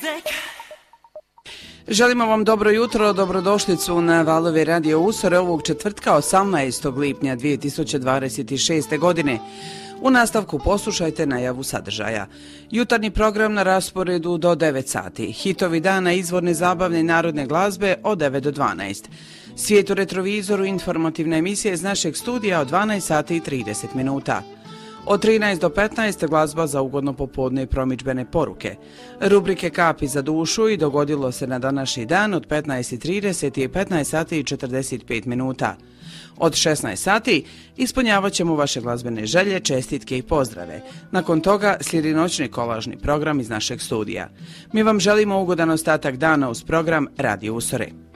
Želimo vam dobro jutro, dobrodošlicu na valove Radio Usore ovog četvrtka 18. lipnja 2026. godine. U nastavku poslušajte najavu sadržaja. Jutarnji program na rasporedu do 9 sati. Hitovi dana izvorne zabavne narodne glazbe od 9 do 12. Svijet u retrovizoru, informativna emisija iz našeg studija od 12 sati i 30 minuta. Od 13 do 15 glazba za ugodno popodne i promidžbene poruke. Rubrike Kapi za dušu i dogodilo se na današnji dan od 15:30 i 15 sati i 45 minuta. Od 16 sati ispunjavat ćemo vaše glazbene želje, čestitke i pozdrave. Nakon toga slijedi noćni kolažni program iz našeg studija. Mi vam želimo ugodan ostatak dana uz program Radio Usore.